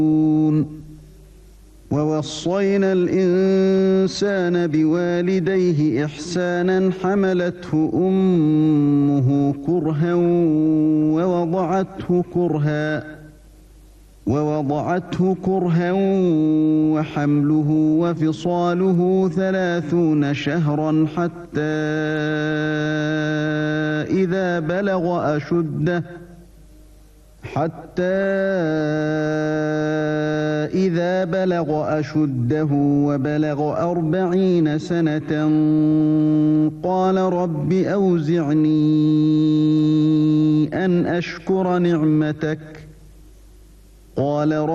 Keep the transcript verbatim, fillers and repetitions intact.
ووصينا الإنسان بوالديه إحسانا حملته أمه كرها ووضعته كرها ووضعته كرها وحمله وفصاله ثلاثون شهرا حتى إذا بلغ أشده حتى إذا بلغ أشده وبلغ أربعين سنة قال رب أوزعني أن أشكر نعمتك قال